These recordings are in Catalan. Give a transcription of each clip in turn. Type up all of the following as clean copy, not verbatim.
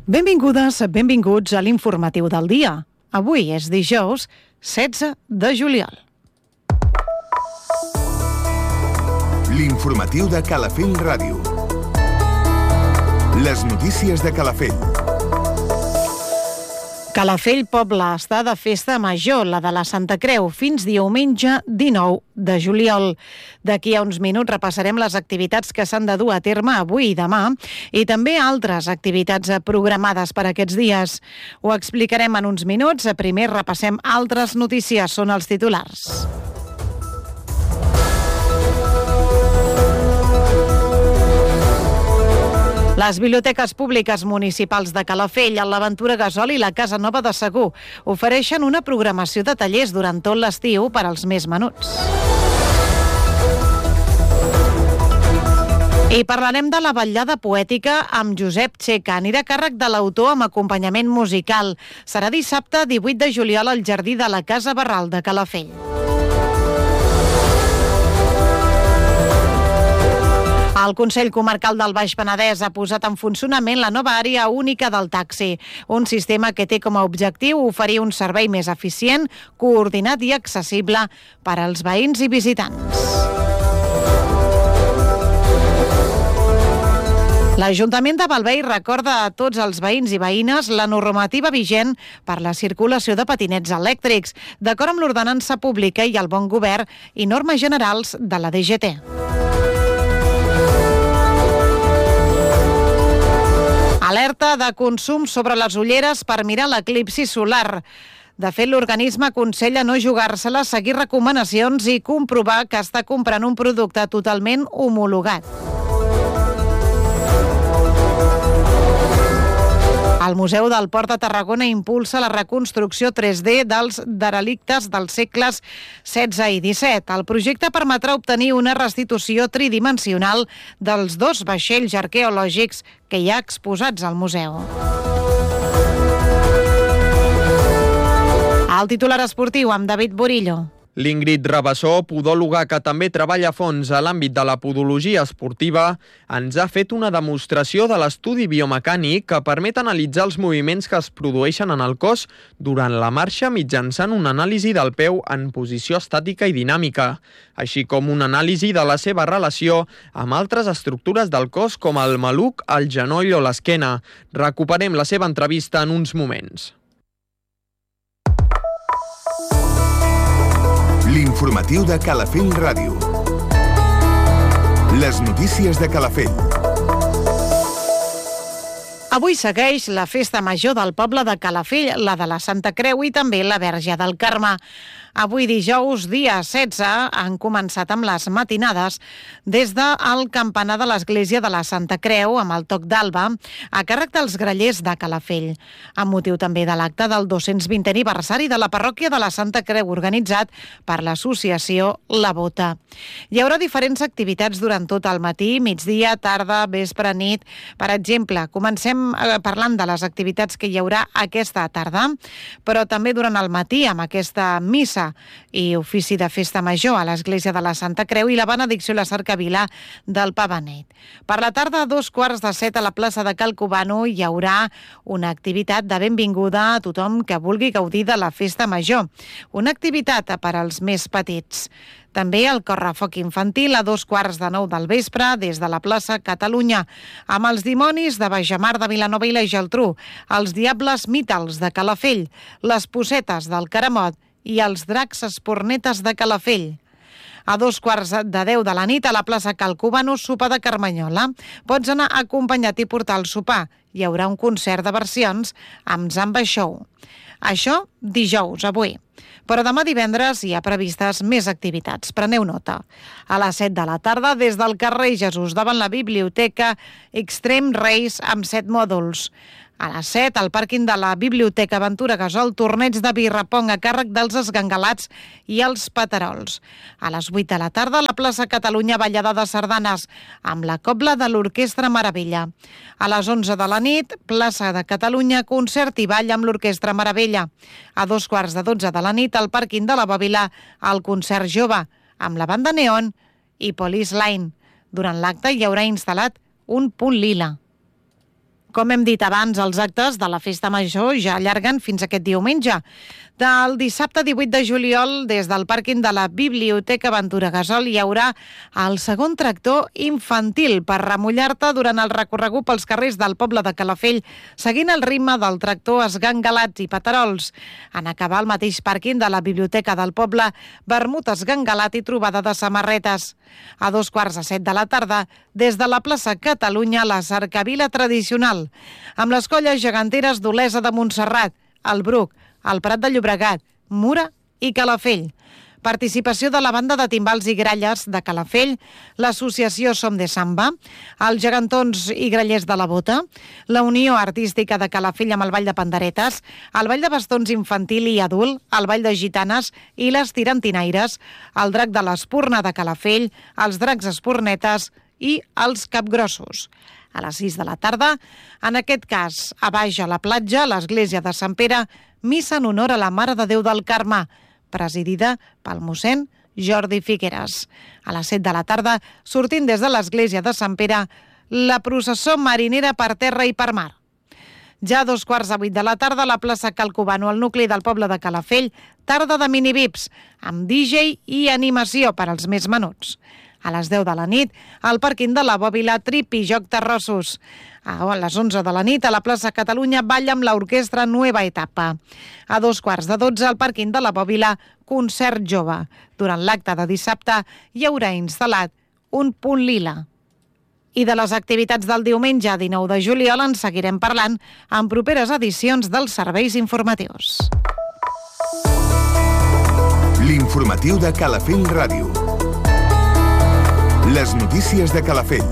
Benvingudes, benvinguts a l'informatiu del dia. Avui és dijous 16 de juliol. L'informatiu de Calafell Ràdio. Les notícies de Calafell. Calafell Poble està de festa major, la de la Santa Creu, fins diumenge 19 de juliol. D'aquí a uns minuts repassarem les activitats que s'han de dur a terme avui i demà i també altres activitats programades per aquests dies. Ho explicarem en uns minuts. Primer repassem altres notícies, són els titulars. Les biblioteques públiques municipals de Calafell, l'Aventura Gasol i la Casa Nova de Segur ofereixen una programació de tallers durant tot l'estiu per als més menuts. I parlarem de la vetllada poètica amb Josep Txeca. Anirà a càrrec de l'autor amb acompanyament musical. Serà dissabte 18 de juliol al jardí de la Casa Barral de Calafell. El Consell Comarcal del Baix Penedès ha posat en funcionament la nova àrea única del taxi, un sistema que té com a objectiu oferir un servei més eficient, coordinat i accessible per als veïns i visitants. L'Ajuntament de Bellvei recorda a tots els veïns i veïnes la normativa vigent per la circulació de patinets elèctrics, d'acord amb l'ordenança pública i el bon govern i normes generals de la DGT. Alerta de consum sobre les ulleres per mirar l'eclipsi solar. De fet, l'organisme aconsella no jugar-se-la, seguir recomanacions i comprovar que està comprant un producte totalment homologat. El Museu del Port de Tarragona impulsa la reconstrucció 3D dels derelictes dels segles XVI i XVII. El projecte permetrà obtenir una restitució tridimensional dels dos vaixells arqueològics que hi ha exposats al museu. El titular esportiu amb David Borillo. L'Ingrid Rabassó, podòloga que també treballa a fons a l'àmbit de la podologia esportiva, ens ha fet una demostració de l'estudi biomecànic que permet analitzar els moviments que es produeixen en el cos durant la marxa mitjançant una anàlisi del peu en posició estàtica i dinàmica, així com una anàlisi de la seva relació amb altres estructures del cos com el maluc, el genoll o l'esquena. Recuperem la seva entrevista en uns moments. L'informatiu de Calafell Ràdio. Les notícies de Calafell. Avui segueix la festa major del poble de Calafell, la de la Santa Creu i també la Verge del Carme. Avui dijous, dia 16, han començat amb les matinades des del campanar de l'església de la Santa Creu, amb el toc d'alba, a càrrec dels grallers de Calafell, amb motiu també de l'acte del 220è aniversari de la parròquia de la Santa Creu, organitzat per l'associació La Bota. Hi haurà diferents activitats durant tot el matí, migdia, tarda, vespre, nit. Per exemple, comencem parlant de les activitats que hi haurà aquesta tarda, però també durant el matí amb aquesta missa i ofici de festa major a l'església de la Santa Creu i la benedicció i la cercavila del Pavanet. Per la tarda, a 6:45 a la plaça de Cal Cubano, hi haurà una activitat de benvinguda a tothom que vulgui gaudir de la festa major. Una activitat per als més petits. També el correfoc infantil a 8:45 del vespre des de la plaça Catalunya, amb els dimonis de Bajamar de Vilanova i la Geltrú, els diables mítals de Calafell, les possetes del Caramot i els dracs espornetes de Calafell. A 9:15 de la nit, a la plaça Cal Cubano, sopar de Carmanyola. Pots anar acompanyat i portar el sopar. Hi haurà un concert de versions amb Zamba Show. Això dijous, avui. Però demà divendres hi ha previstes més activitats. Preneu nota. A les 7 de la tarda, des del carrer Jesús, davant la biblioteca, Extreme Race amb 7 mòduls. A les 7, al pàrquing de la Biblioteca Aventura Gasol, torneig de birrapong a càrrec dels esgangalats i els paterols. A les 8 de la tarda, a la plaça Catalunya, ballada de sardanes, amb la cobla de l'Orquestra Meravella. A les 11 de la nit, plaça de Catalunya, concert i ball amb l'Orquestra Meravella. A 2:15 de la nit, al pàrquing de la Bòbila, el concert jove, amb la banda Neon i Police Line. Durant l'acte hi haurà instal·lat un punt lila. Com hem dit abans, els actes de la Festa Major ja allarguen fins aquest diumenge. Del dissabte 18 de juliol, des del pàrquing de la Biblioteca Ventura Gasol, hi haurà el segon tractor infantil per remullar-te durant el recorregut pels carrers del poble de Calafell, seguint el ritme del tractor esgangalats i paterols. En acabar al mateix pàrquing de la Biblioteca del poble, vermut esgangalat i trobada de samarretes. A 6:45 de la tarda, des de la plaça Catalunya, la cercavila tradicional, amb les colles geganteres d'Olesa de Montserrat, el Bruc, el Prat de Llobregat, Mura i Calafell. Participació de la banda de timbals i gralles de Calafell, l'associació Som de Samba, els gegantons i grallers de la Bota, la Unió Artística de Calafell amb el Ball de Panderetes, el Ball de Bastons infantil i adult, el Ball de Gitanes i les Tirantinaires, el Drac de l'Espurna de Calafell, els Dracs Espurnetes i els Capgrossos. A les 6 de la tarda, en aquest cas, a baix a la platja, a l'església de Sant Pere, missa en honor a la Mare de Déu del Carme, presidida pel mossèn Jordi Figueres. A les 7 de la tarda, sortint des de l'església de Sant Pere, la processó marinera per terra i per mar. Ja a 7:15 de la tarda, a la plaça Calcobano, al nucli del poble de Calafell, tarda de minivips, amb DJ i animació per als més menuts. A les 10 de la nit, al pàrquing de la Bòbila, trip i joc terrossos. A les 11 de la nit, a la plaça Catalunya, ball amb l'orquestra Nueva Etapa. A 11:45, al pàrquing de la Bòbila, concert jove. Durant l'acte de dissabte hi haurà instal·lat un punt lila. I de les activitats del diumenge 19 de juliol en seguirem parlant en properes edicions dels serveis informatius. L'informatiu de Calafell Ràdio. Les notícies de Calafell.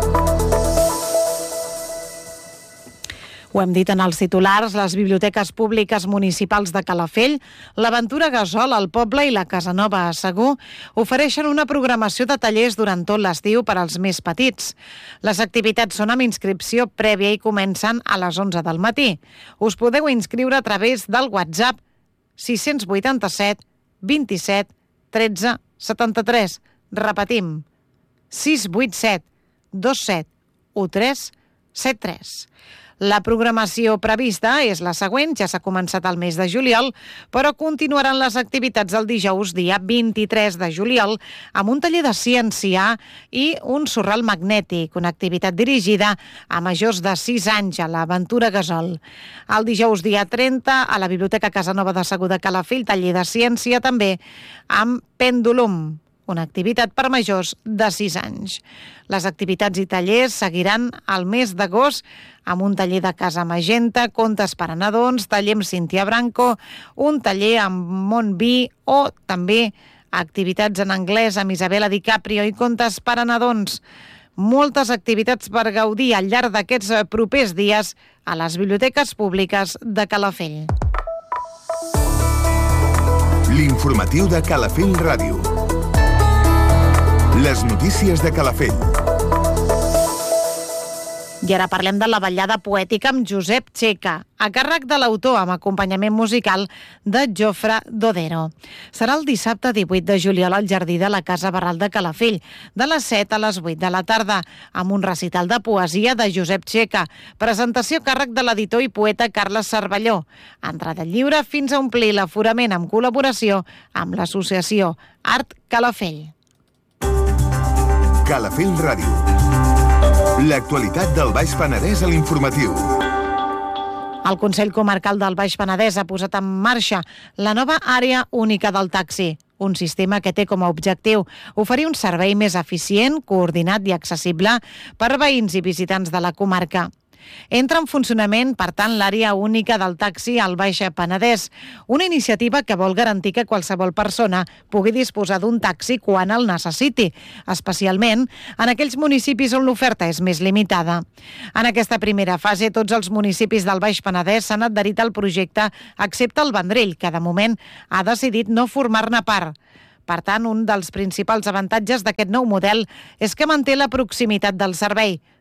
Ho hem dit en els titulars, les biblioteques públiques municipals de Calafell, l'Aventura Gasol al poble i la Casanova a Segur ofereixen una programació de tallers durant tot l'estiu per als més petits. Les activitats són amb inscripció prèvia i comencen a les 11 del matí. Us podeu inscriure a través del WhatsApp 687 27 13 73. Repetim, 687 27 13 73. La programació prevista és la següent, ja s'ha començat el mes de juliol, però continuaran les activitats el dijous dia 23 de juliol amb un taller de ciència i un sorral magnètic, una activitat dirigida a majors de 6 anys a l'Aventura Gasol. El dijous dia 30 a la Biblioteca Casanova de Segur de Calafell, taller de ciència també amb pèndulum, una activitat per majors de 6 anys. Les activitats i tallers seguiran al mes d'agost amb un taller de Casa Magenta, contes per a nadons, taller amb Cíntia Branco, un taller amb Montví o també activitats en anglès amb Isabela DiCaprio i contes per a nadons. Moltes activitats per gaudir al llarg d'aquests propers dies a les biblioteques públiques de Calafell. L'informatiu de Calafell Ràdio. Les notícies de Calafell. I ara parlem de la ballada poètica amb Josep Txeca, a càrrec de l'autor amb acompanyament musical de Jofre Dodero. Serà el dissabte 18 de juliol al jardí de la Casa Barral de Calafell, de les 7 a les 8 de la tarda, amb un recital de poesia de Josep Txeca, presentació a càrrec de l'editor i poeta Carles Cervelló, entrada lliure fins a omplir l'aforament amb col·laboració amb l'associació Art Calafell. Calafell Ràdio. L'actualitat del Baix Penedès a l'informatiu. El Consell Comarcal del Baix Penedès ha posat en marxa la nova àrea única del taxi, un sistema que té com a objectiu oferir un servei més eficient, coordinat i accessible per veïns i visitants de la comarca. Entra en funcionament, per tant, l'àrea única del taxi al Baix Penedès, una iniciativa que vol garantir que qualsevol persona pugui disposar d'un taxi quan el necessiti, especialment en aquells municipis on l'oferta és més limitada. En aquesta primera fase, tots els municipis del Baix Penedès s'han adherit al projecte, excepte el Vendrell, que de moment ha decidit no formar-ne part. Per tant, un dels principals avantatges d'aquest nou model és que manté la proximitat del servei,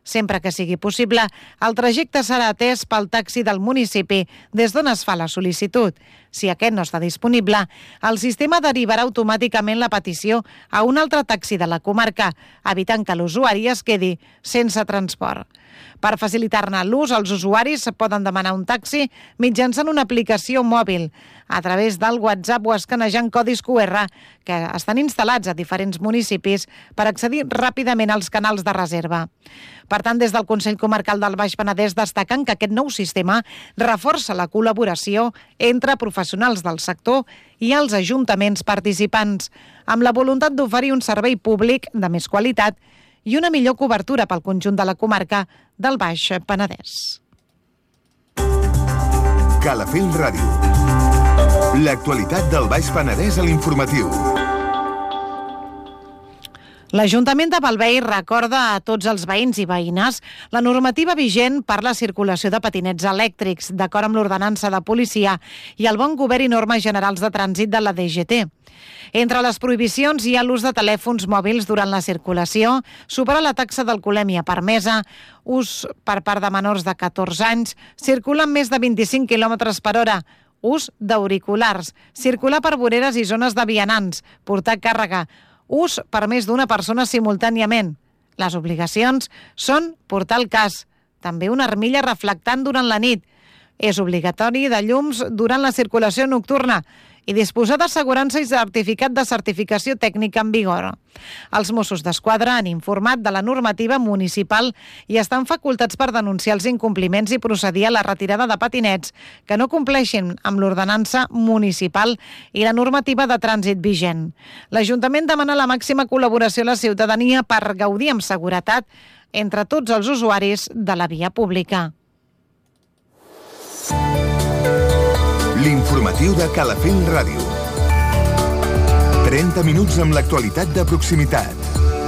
Sempre que sigui possible, el trajecte serà atès pel taxi del municipi des d'on es fa la sol·licitud. Si aquest no està disponible, el sistema derivarà automàticament la petició a un altre taxi de la comarca, evitant que l'usuari es quedi sense transport. Per facilitar-ne l'ús, els usuaris poden demanar un taxi mitjançant una aplicació mòbil, a través del WhatsApp o escanejant codis QR que estan instal·lats a diferents municipis per accedir ràpidament als canals de reserva. Per tant, des del Consell Comarcal del Baix Penedès destaquen que aquest nou sistema reforça la col·laboració entre professionals del sector i els ajuntaments participants, amb la voluntat d'oferir un servei públic de més qualitat i una millor cobertura pel conjunt de la comarca del Baix Penedès. Calafell Ràdio. L'actualitat del Baix Penedès a l'informatiu. L'Ajuntament de Bellvei recorda a tots els veïns i veïnes la normativa vigent per la circulació de patinets elèctrics, d'acord amb l'ordenança de policia i el bon govern i normes generals de trànsit de la DGT. Entre les prohibicions hi ha l'ús de telèfons mòbils durant la circulació, superar la taxa d'alcoholèmia permesa, ús per part de menors de 14 anys, circular amb més de 25 km per hora, ús d'auriculars, circular per voreres i zones de vianants, portar càrrega, ús per més d'una persona simultàniament. Les obligacions són portar el casc, també una armilla reflectant durant la nit. És obligatori de llums durant la circulació nocturna i disposar d'assegurança i certificat de certificació tècnica en vigor. Els Mossos d'Esquadra han informat de la normativa municipal i estan facultats per denunciar els incompliments i procedir a la retirada de patinets que no compleixin amb l'ordenança municipal i la normativa de trànsit vigent. L'Ajuntament demana la màxima col·laboració a la ciutadania per gaudir amb seguretat entre tots els usuaris de la via pública. L'informatiu de Calafell Ràdio. 30 minuts amb l'actualitat de proximitat.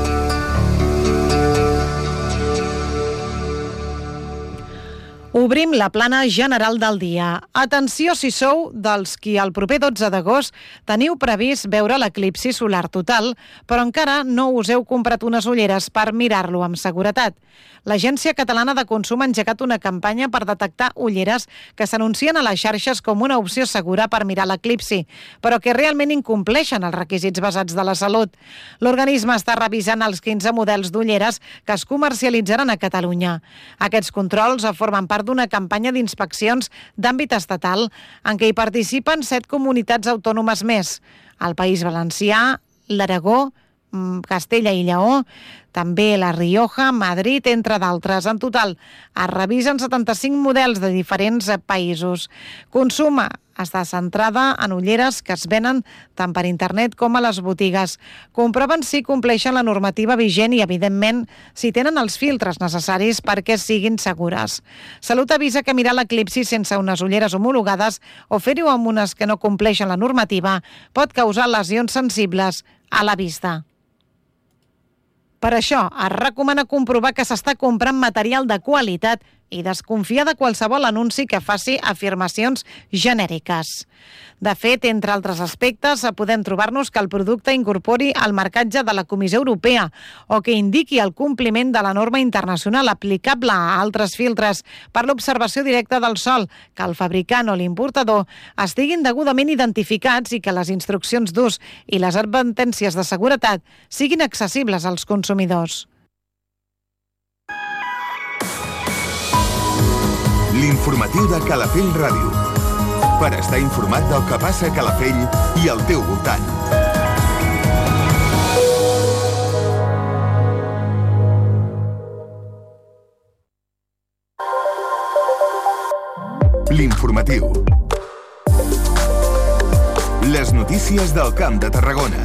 Obrim la plana general del dia. Atenció si sou dels qui el proper 12 d'agost teniu previst veure l'eclipsi solar total, però encara no us heu comprat unes ulleres per mirar-lo amb seguretat. L'Agència Catalana de Consum ha engegat una campanya per detectar ulleres que s'anuncien a les xarxes com una opció segura per mirar l'eclipsi, però que realment incompleixen els requisits basats de la salut. L'organisme està revisant els 15 models d'ulleres que es comercialitzaran a Catalunya. Aquests controls formen part d'una campanya d'inspeccions d'àmbit estatal en què hi participen 7 comunitats autònomes més: el País Valencià, l'Aragó, Castella i Lleó, també la Rioja, Madrid, entre d'altres. En total, es revisen 75 models de diferents països. Consum està centrada en ulleres que es venen tant per internet com a les botigues. Comproven si compleixen la normativa vigent i, evidentment, si tenen els filtres necessaris perquè siguin segures. Salut avisa que mirar l'eclipsi sense unes ulleres homologades o fer-ho amb unes que no compleixen la normativa pot causar lesions sensibles a la vista. Per això, es recomana comprovar que s'està comprant material de qualitat i desconfiar de qualsevol anunci que faci afirmacions genèriques. De fet, entre altres aspectes, podem trobar-nos que el producte incorpori el marcatge de la Comissió Europea o que indiqui el compliment de la norma internacional aplicable a altres filtres per l'observació directa del sol, que el fabricant o l'importador estiguin degudament identificats i que les instruccions d'ús i les advertències de seguretat siguin accessibles als consumidors. L'informatiu de Calafell Ràdio. Per estar informat del que passa a Calafell i al teu voltant. L'informatiu. Les notícies del Camp de Tarragona.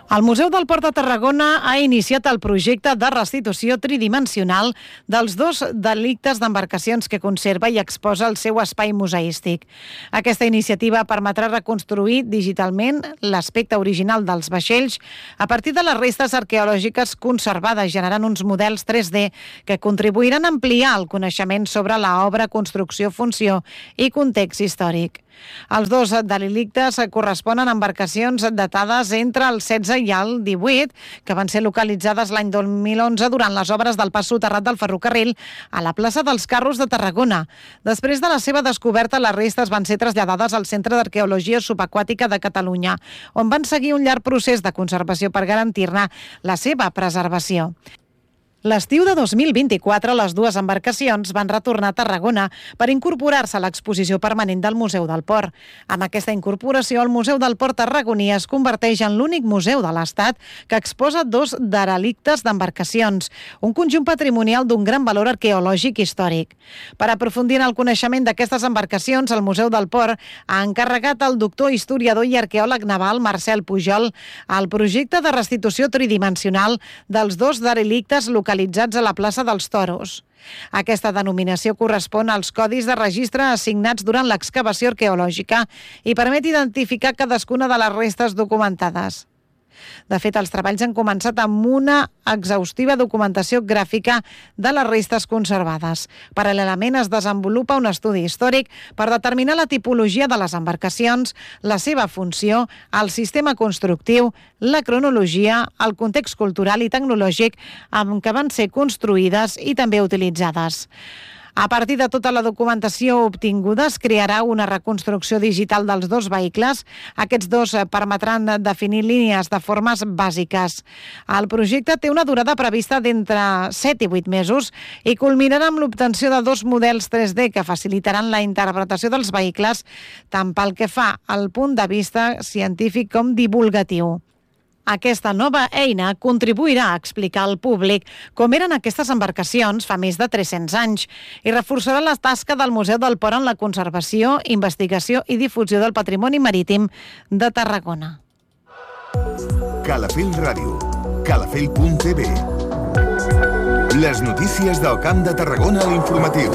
El Museu del Port de Tarragona ha iniciat el projecte de restitució tridimensional dels 2 delictes d'embarcacions que conserva i exposa el seu espai museístic. Aquesta iniciativa permetrà reconstruir digitalment l'aspecte original dels vaixells a partir de les restes arqueològiques conservades, generant uns models 3D que contribuiran a ampliar el coneixement sobre l'obra, construcció, funció i context històric. Els 2 delictes corresponen a embarcacions datades entre el 16 i el 18, que van ser localitzades l'any 2011 durant les obres del pas soterrat del ferrocarril a la plaça dels Carros de Tarragona. Després de la seva descoberta, les restes van ser traslladades al Centre d'Arqueologia Subaquàtica de Catalunya, on van seguir un llarg procés de conservació per garantir-ne la seva preservació. L'estiu de 2024, les 2 embarcacions van retornar a Tarragona per incorporar-se a l'exposició permanent del Museu del Port. Amb aquesta incorporació, el Museu del Port tarragoní es converteix en l'únic museu de l'Estat que exposa 2 derelictes d'embarcacions, un conjunt patrimonial d'un gran valor arqueològic i històric. Per aprofundir en el coneixement d'aquestes embarcacions, el Museu del Port ha encarregat al doctor, historiador i arqueòleg naval Marcel Pujol el projecte de restitució tridimensional dels 2 derelictes localitzats a la plaça dels Toros. Aquesta denominació correspon als codis de registre assignats durant l'excavació arqueològica i permet identificar cadascuna de les restes documentades. De fet, els treballs han començat amb una exhaustiva documentació gràfica de les restes conservades. Paral·lelament es desenvolupa un estudi històric per determinar la tipologia de les embarcacions, la seva funció, el sistema constructiu, la cronologia, el context cultural i tecnològic amb què van ser construïdes i també utilitzades. A partir de tota la documentació obtinguda es crearà una reconstrucció digital dels 2 vehicles. Aquests 2 permetran definir línies de formes bàsiques. El projecte té una durada prevista d'entre 7 i 8 mesos i culminarà amb l'obtenció de 2 models 3D que facilitaran la interpretació dels vehicles tant pel que fa al punt de vista científic com divulgatiu. Aquesta nova eina contribuirà a explicar al públic com eren aquestes embarcacions fa més de 300 anys i reforçarà la tasca del Museu del Port en la conservació, investigació i difusió del patrimoni marítim de Tarragona. Calafell Ràdio, calafell.tv. Les notícies del Camp de Tarragona a l'informatiu.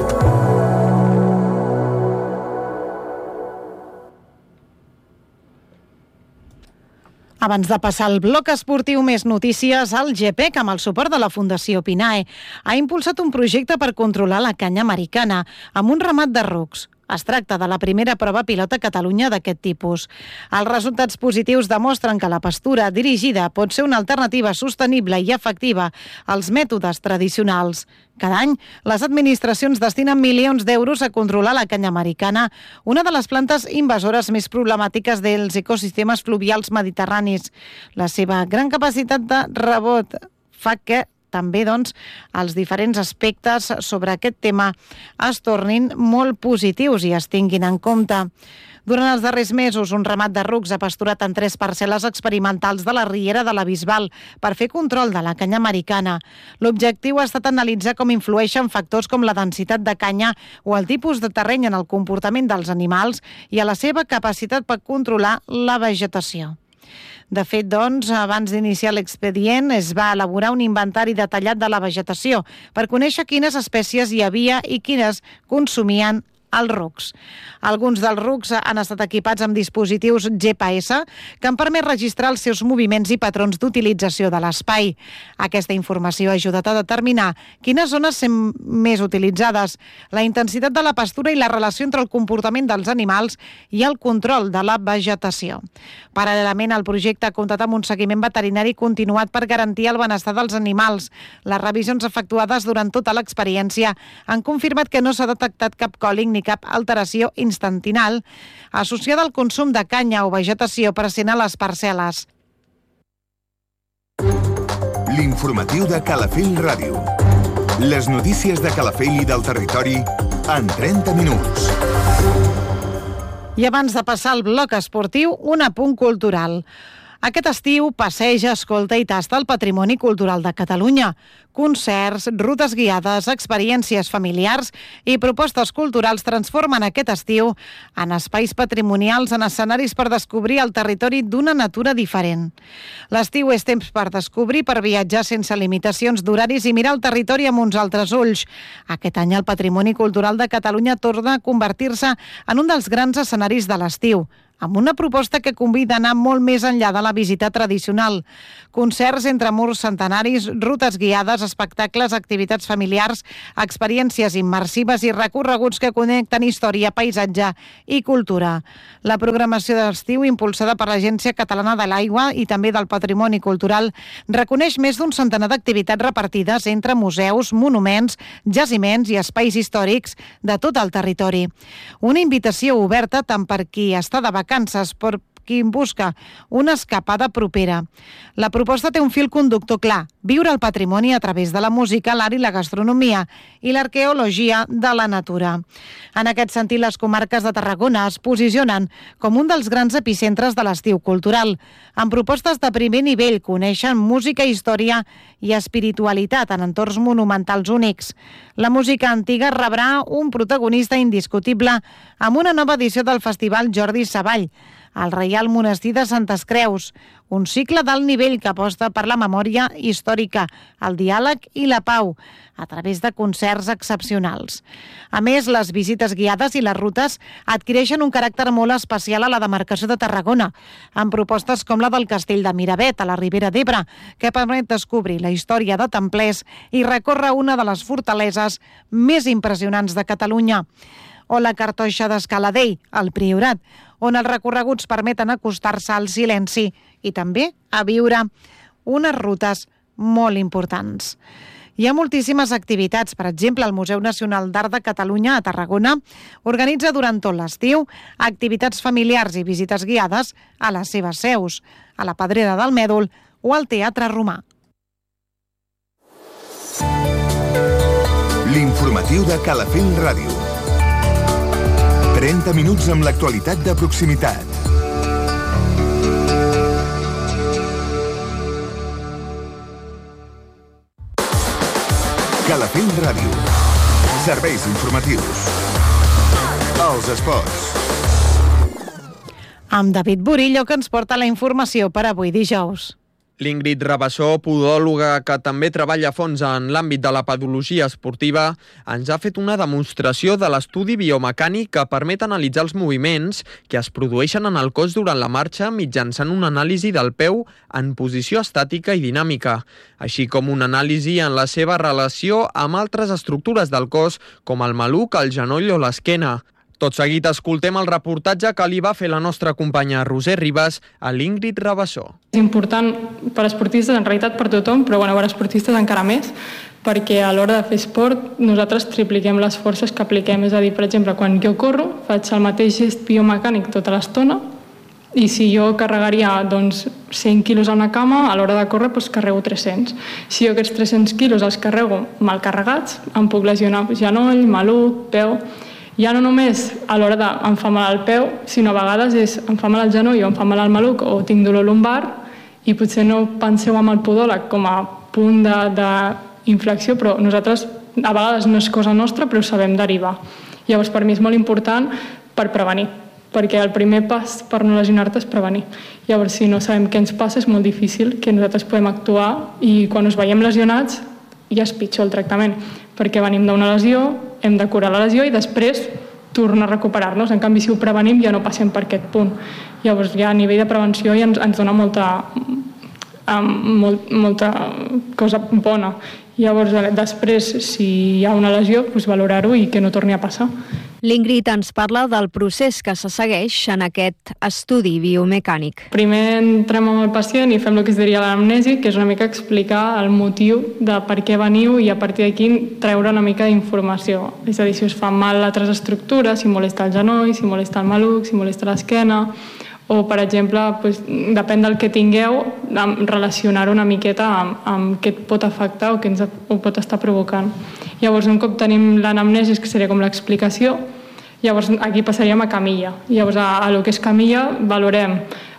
Abans de passar al bloc esportiu, més notícies, el GPEC, amb el suport de la Fundació Pinae, ha impulsat un projecte per controlar la canya americana amb un ramat de rucs. Es tracta de la primera prova pilot a Catalunya d'aquest tipus. Els resultats positius demostren que la pastura dirigida pot ser una alternativa sostenible i efectiva als mètodes tradicionals. Cada any, les administracions destinen milions d'euros a controlar la canya americana, una de les plantes invasores més problemàtiques dels ecosistemes fluvials mediterranis. La seva gran capacitat de rebot fa que també, els diferents aspectes sobre aquest tema es tornin molt positius i es tinguin en compte. Durant els darrers mesos, un ramat de rucs ha pasturat en 3 parcel·les experimentals de la Riera de la Bisbal per fer control de la canya americana. L'objectiu ha estat analitzar com influeixen factors com la densitat de canya o el tipus de terreny en el comportament dels animals i a la seva capacitat per controlar la vegetació. De fet, abans d'iniciar l'expedient es va elaborar un inventari detallat de la vegetació per conèixer quines espècies hi havia i quines consumien els rucs. Alguns dels rucs han estat equipats amb dispositius GPS que han permès registrar els seus moviments i patrons d'utilització de l'espai. Aquesta informació ha ajudat a determinar quines zones són més utilitzades, la intensitat de la pastura i la relació entre el comportament dels animals i el control de la vegetació. Paral·lelament, el projecte ha comptat amb un seguiment veterinari continuat per garantir el benestar dels animals. Les revisions efectuades durant tota l'experiència han confirmat que no s'ha detectat cap còlic ni cap alteració instantinal associada al consum de canya o vegetació present a les parcel·les. L'informatiu de Calafell Ràdio. Les notícies de Calafell i del territori en 30 minuts. I abans de passar al bloc esportiu, un apunt cultural. Aquest estiu passeja, escolta i tasta el patrimoni cultural de Catalunya. Concerts, rutes guiades, experiències familiars i propostes culturals transformen aquest estiu en espais patrimonials, en escenaris per descobrir el territori d'una natura diferent. L'estiu és temps per descobrir, per viatjar sense limitacions d'horaris i mirar el territori amb uns altres ulls. Aquest any el patrimoni cultural de Catalunya torna a convertir-se en un dels grans escenaris de l'estiu, amb una proposta que convida a anar molt més enllà de la visita tradicional. Concerts entre murs centenaris, rutes guiades, espectacles, activitats familiars, experiències immersives i recorreguts que connecten història, paisatge i cultura. La programació d'estiu, impulsada per l'Agència Catalana de l'Aigua i també del Patrimoni Cultural, reconeix més d'un centenar d'activitats repartides entre museus, monuments, jaciments i espais històrics de tot el territori. Una invitació oberta tant per qui està de vacances, per qui busca una escapada propera. La proposta té un fil conductor clar: viure el patrimoni a través de la música, l'art i la gastronomia i l'arqueologia de la natura. En aquest sentit, les comarques de Tarragona es posicionen com un dels grans epicentres de l'estiu cultural. Amb propostes de primer nivell, coneixen música, història i espiritualitat en entorns monumentals únics. La música antiga rebrà un protagonista indiscutible amb una nova edició del Festival Jordi Savall, al Reial Monestir de Santes Creus, un cicle d'alt nivell que aposta per la memòria històrica, el diàleg i la pau, a través de concerts excepcionals. A més, les visites guiades i les rutes adquireixen un caràcter molt especial a la demarcació de Tarragona, amb propostes com la del Castell de Miravet, a la Ribera d'Ebre, que permet descobrir la història de templers i recórrer una de les fortaleses més impressionants de Catalunya, o la Cartoixa d'Escaladell, al Priorat, on els recorreguts permeten acostar-se al silenci i també a viure unes rutes molt importants. Hi ha moltíssimes activitats. Per exemple, el Museu Nacional d'Art de Catalunya a Tarragona organitza durant tot l'estiu activitats familiars i visites guiades a les seves seus, a la Pedrera del Mèdol o al Teatre Romà. L'informatiu de Calafell Ràdio. 30 minuts amb l'actualitat de proximitat. Calafell Ràdio. Serveis informatius. Els esports. Amb David Burillo, que ens porta la informació per avui dijous. L'Ingrid Rabassó, podòloga que també treballa a fons en l'àmbit de la pedologia esportiva, ens ha fet una demostració de l'estudi biomecànic que permet analitzar els moviments que es produeixen en el cos durant la marxa mitjançant una anàlisi del peu en posició estàtica i dinàmica, així com una anàlisi en la seva relació amb altres estructures del cos com el maluc, el genoll o l'esquena. Tot seguit escoltem el reportatge que li va fer la nostra companya Roser Ribas a l'Ingrid Rabassó. És important per esportistes, en realitat per tothom, però per esportistes encara més, perquè a l'hora de fer esport nosaltres tripliquem les forces que apliquem. És a dir, per exemple, quan jo corro faig el mateix gest biomecànic tota l'estona i si jo carregaria 100 quilos a una cama, a l'hora de córrer carrego 300. Si jo aquests 300 quilos els carrego mal carregats, em puc lesionar genoll, maluc, peu. Ja no només a l'hora em fa mal el peu, sinó a vegades em fa mal el genoll o em fa mal el maluc o tinc dolor lumbar i potser no penseu amb el podòleg com a punt d'inflexió, però nosaltres a vegades no és cosa nostra, però ho sabem derivar. Llavors, per mi és molt important per prevenir, perquè el primer pas per no lesionar-te és prevenir. Llavors, si no sabem què ens passa, és molt difícil que nosaltres podem actuar i quan us veiem lesionats ja és pitjor el tractament, perquè venim d'una lesió, hem de curar la lesió i després tornar a recuperar-nos. En canvi, si ho prevenim, ja no passem per aquest punt. Llavors, ja a nivell de prevenció ja ens dona molta cosa bona. Llavors, després, si hi ha una lesió, valorar-ho i que no torni a passar. L'Ingrid ens parla del procés que se segueix en aquest estudi biomecànic. Primer entrem amb el pacient i fem el que es diria l'anamnesi, que és una mica explicar el motiu de per què veniu i a partir d'aquí treure una mica d'informació. És a dir, si us fa mal altres estructures, si molesta el genoll, si molesta el maluc, si molesta l'esquena, o, per exemple, depèn del que tingueu, relacionar-ho una miqueta amb què et pot afectar o què ens ho pot estar provocant. Llavors, un cop tenim l'anamnesi, que seria com l'explicació, llavors aquí passaríem a camilla. Llavors, a lo que és camilla, valorem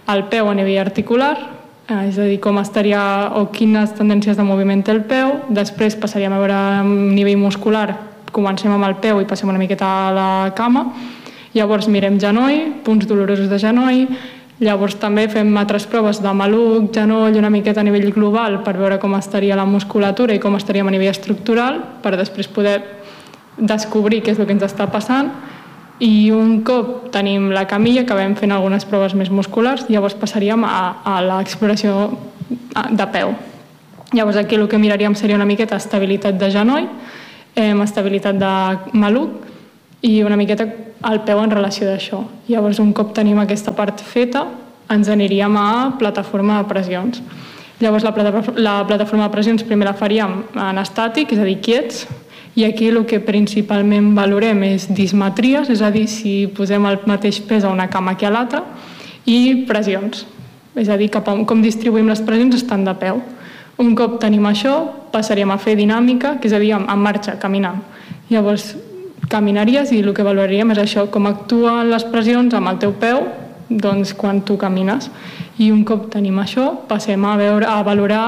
el peu a nivell articular, és a dir, com estaria o quines tendències de moviment té el peu. Després passaríem a veure a nivell muscular, comencem amb el peu i passem una miqueta a la cama. Llavors mirem genoll, punts dolorosos de genoll. Llavors també fem altres proves de maluc, genoll, una miqueta a nivell global per veure com estaria la musculatura i com estaríem a nivell estructural, per després poder descobrir què és el que ens està passant. I un cop tenim la camilla, acabem fent algunes proves més musculars, llavors passaríem a l'exploració de peu. Llavors aquí el que miraríem seria una miqueta estabilitat de genoll, estabilitat de maluc i una miqueta el peu en relació d'això. Llavors, un cop tenim aquesta part feta, ens aniríem a plataforma de pressions. Llavors, la plataforma de pressions primer la faríem en estàtic, és a dir, quiets, i aquí el que principalment valorem és dismetries, és a dir, si posem el mateix pes a una cama que a l'altra, i pressions, és a dir, com distribuïm les pressions estant de peu. Un cop tenim això, passaríem a fer dinàmica, que és a dir, en marxa, caminant. Llavors, caminaries i el que valoraríem és això, com actuen les pressions amb el teu peu doncs, quan tu camines. I un cop tenim això, passem a valorar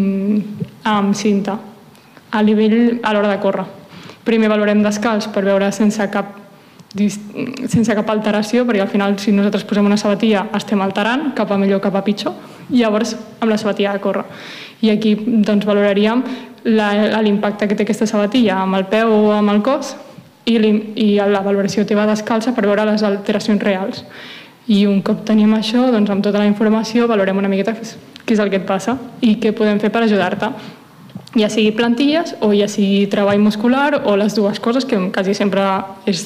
amb cinta, a l'hora de córrer. Primer valorem descalç per veure sense cap alteració, perquè al final si nosaltres posem una sabatilla estem alterant, cap a millor, cap a pitjor, i llavors amb la sabatilla de córrer. I aquí doncs, valoraríem l'impacte que té aquesta sabatilla amb el peu o amb el cos i la valoració teva descalça per veure les alteracions reals. I un cop tenim això, doncs, amb tota la informació valorem una miqueta què és el que et passa i què podem fer per ajudar-te. Ja sigui plantilles o ja sigui treball muscular o les dues coses, que quasi sempre és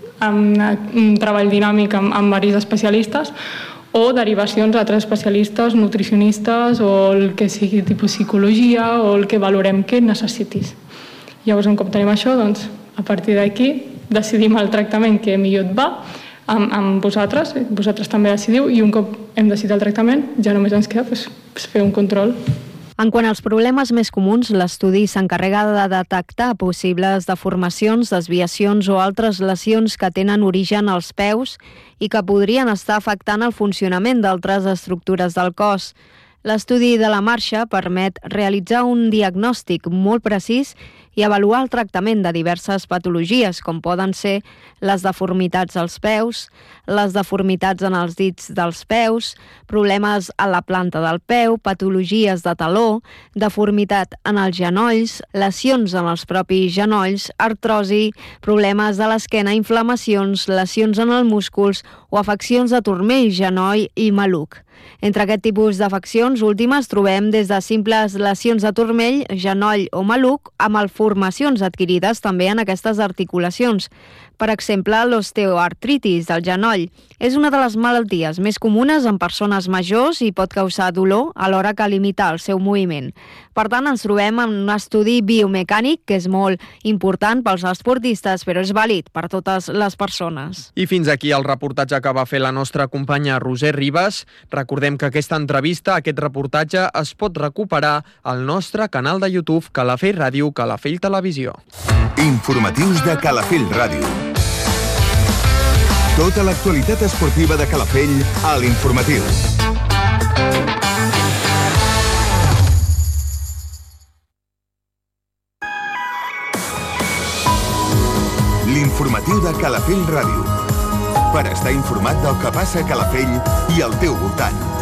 un treball dinàmic amb diversos especialistes, o derivacions a altres especialistes, nutricionistes o el que sigui tipus psicologia o el que valorem que necessitis. Llavors, un cop tenim això, doncs, a partir d'aquí decidim el tractament que millor et va amb vosaltres també decidiu, i un cop hem decidit el tractament ja només ens queda fer un control. En quant als problemes més comuns, l'estudi s'encarrega de detectar possibles deformacions, desviacions o altres lesions que tenen origen als peus i que podrien estar afectant el funcionament d'altres estructures del cos. L'estudi de la marxa permet realitzar un diagnòstic molt precís i avaluar el tractament de diverses patologies, com poden ser les deformitats als peus, les deformitats en els dits dels peus, problemes a la planta del peu, patologies de taló, deformitat en els genolls, lesions en els propis genolls, artrosi, problemes de l'esquena, inflamacions, lesions en els músculs o afeccions de turmell, genoll i maluc. Entre aquest tipus d'afeccions últimes trobem des de simples lesions de turmell, genoll o maluc, amb malformacions adquirides també en aquestes articulacions. Per exemple, l'osteoartritis del genoll és una de les malalties més comunes en persones majors i pot causar dolor alhora que limitar el seu moviment. Per tant, ens trobem en un estudi biomecànic que és molt important pels esportistes, però és vàlid per totes les persones. I fins aquí el reportatge que va fer la nostra companya Roser Ribas. Recordem que aquesta entrevista, aquest reportatge, es pot recuperar al nostre canal de YouTube Calafell Ràdio, Calafell Televisió. Informatius de Calafell Ràdio. Tota l'actualitat esportiva de Calafell a l'Informatiu. L'Informatiu de Calafell Ràdio. Per estar informat del que passa a Calafell i al teu voltant.